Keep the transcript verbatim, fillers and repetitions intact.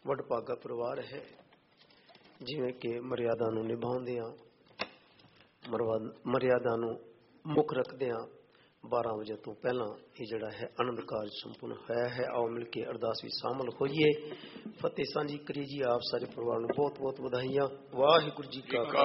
ਵਡਭਾਗਾ ਪਰਿਵਾਰ ਹੈ। ਜਿਵੇਂ ਕਿ ਮਰਿਆਦਾ ਨੂੰ ਨਿਭਾਉਂਦਿਆਂ, ਮਰਿਆਦਾ ਨੂੰ ਮੁੱਖ ਰੱਖਦਿਆਂ ਬਾਰਾਂ ਵਜੇ ਤੋਂ ਪਹਿਲਾਂ ਇਹ ਜਿਹੜਾ ਹੈ ਆਨੰਦ ਕਾਰਜ ਸੰਪੂਰਨ ਹੋਇਆ ਹੈ। ਆਓ ਮਿਲ ਕੇ ਅਰਦਾਸ ਵਿੱਚ ਸ਼ਾਮਲ ਹੋਈਏ, ਫਤਿਹ ਸਾਂਝੀ ਕਰੀਏ ਜੀ। ਆਪ ਸਾਰੇ ਪਰਿਵਾਰ ਨੂੰ ਬਹੁਤ ਬਹੁਤ ਵਧਾਈਆਂ। ਵਾਹਿਗੁਰੂ ਜੀ ਕਾ